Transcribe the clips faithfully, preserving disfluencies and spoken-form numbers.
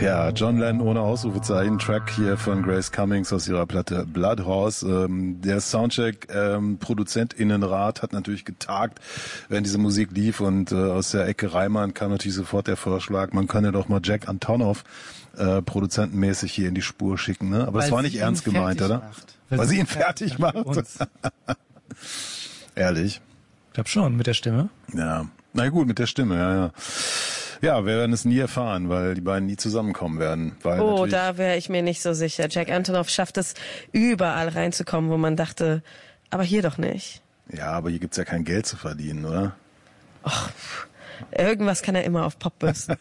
Ja, John Lennon ohne Ausrufezeichen, Track hier von Grace Cummings aus ihrer Platte Blood Horse. Ähm, der Soundcheck-ProduzentInnenrat hat natürlich getagt, während diese Musik lief, und äh, aus der Ecke Reimann kam natürlich sofort der Vorschlag, man könne doch mal Jack Antonoff äh, produzentenmäßig hier in die Spur schicken, ne? Aber es war nicht ernst gemeint, oder? Macht. Weil, Weil sie ihn fertig macht. Ehrlich? Ich glaube schon, mit der Stimme. Ja, na gut, mit der Stimme, ja, ja. Ja, wir werden es nie erfahren, weil die beiden nie zusammenkommen werden. Weil oh, da wäre ich mir nicht so sicher. Jack Antonoff schafft es, überall reinzukommen, wo man dachte, aber hier doch nicht. Ja, aber hier gibt's ja kein Geld zu verdienen, oder? Ach, irgendwas kann er immer auf Pop bürsten.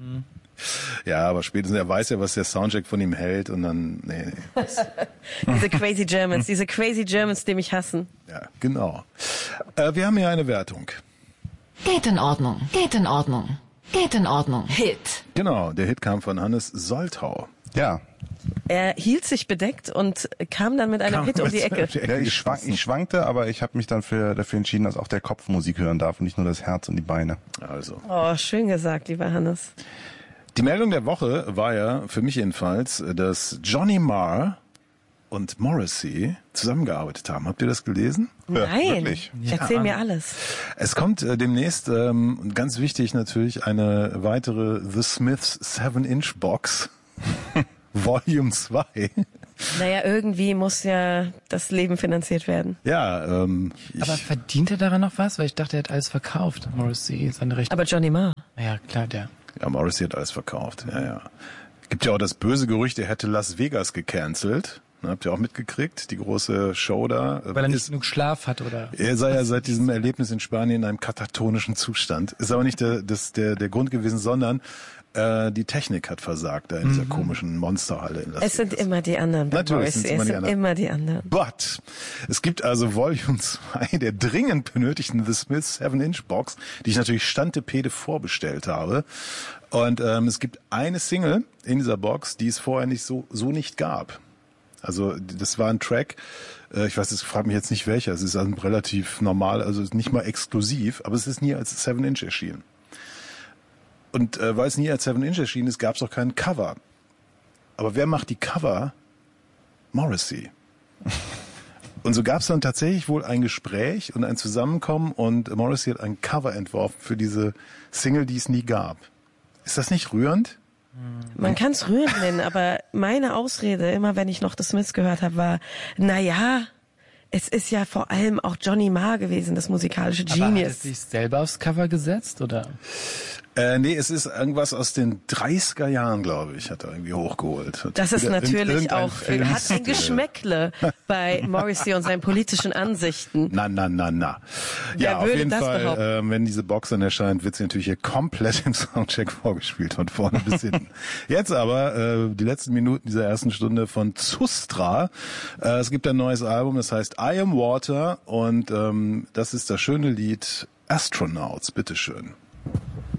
Ja, aber spätestens, er weiß ja, was der Soundcheck von ihm hält, und dann, nee, nee. Diese crazy Germans, diese crazy Germans, die mich hassen. Ja, genau. Äh, wir haben hier eine Wertung. Geht in Ordnung, geht in Ordnung. Geht in Ordnung. Hit. Genau, der Hit kam von Hannes Soltau. Ja. Er hielt sich bedeckt und kam dann mit einem kam Hit um die Ecke. Ja, ich, schwank, ich schwankte, aber ich habe mich dann für, dafür entschieden, dass auch der Kopf Musik hören darf und nicht nur das Herz und die Beine. Also. Oh, schön gesagt, lieber Hannes. Die Meldung der Woche war ja, für mich jedenfalls, dass Johnny Marr und Morrissey zusammengearbeitet haben. Habt ihr das gelesen? Nein, ja, wirklich? Erzähl ja. mir alles. Es kommt äh, demnächst, ähm, ganz wichtig natürlich, eine weitere The Smiths seven inch Box, Volume zwei. Naja, irgendwie muss ja das Leben finanziert werden. Ja, ähm... Aber verdient er daran noch was? Weil ich dachte, er hat alles verkauft, Morrissey, seine Rechte. Aber Johnny Marr. Ja, klar, der. Ja, Morrissey hat alles verkauft, ja, ja. Gibt ja auch das böse Gerücht, er hätte Las Vegas gecancelt. Habt ihr auch mitgekriegt, die große Show da? Weil er nicht ist, genug Schlaf hat, oder? Er sei ja seit diesem Erlebnis in Spanien in einem katatonischen Zustand. Ist aber nicht der, das, der, der Grund gewesen, sondern äh, die Technik hat versagt da in dieser mhm. komischen Monsterhalle in Las Es Vegas. sind immer die anderen bei Natürlich Morrissey. sind es immer, es die sind anderen. immer die anderen. But es gibt also Volume zwei der dringend benötigten The Smiths seven inch Box, die ich natürlich Stantepede vorbestellt habe. Und ähm, es gibt eine Single in dieser Box, die es vorher nicht so so nicht gab. Also das war ein Track, äh, ich weiß, ich frage mich jetzt nicht welcher, es ist also relativ normal, also nicht mal exklusiv, aber es ist nie als seven inch erschienen. Und äh, weil es nie als seven inch erschienen ist, gab es auch keinen Cover. Aber wer macht die Cover? Morrissey. Und so gab es dann tatsächlich wohl ein Gespräch und ein Zusammenkommen, und Morrissey hat ein Cover entworfen für diese Single, die es nie gab. Ist das nicht rührend? Man kann es rührend nennen, aber meine Ausrede, immer wenn ich noch The Smiths gehört habe, war, na ja, es ist ja vor allem auch Johnny Marr gewesen, das musikalische Genius. Aber hat es sich selber aufs Cover gesetzt, oder? Äh, nee, es ist irgendwas aus den dreißiger Jahren, glaube ich, hat er irgendwie hochgeholt. Hat das ist natürlich auch, Film hat ein Geschmäckle bei Morrissey und seinen politischen Ansichten. Na, na, na, na. Wer ja, auf würde jeden das Fall, behaupten? äh, wenn diese Box dann erscheint, wird sie natürlich hier komplett im Soundcheck vorgespielt, von vorne bis hinten. Jetzt aber äh, die letzten Minuten dieser ersten Stunde von Zustra. Äh, es gibt ein neues Album, das heißt I Am Water, und ähm, das ist das schöne Lied Astronauts. Bitteschön.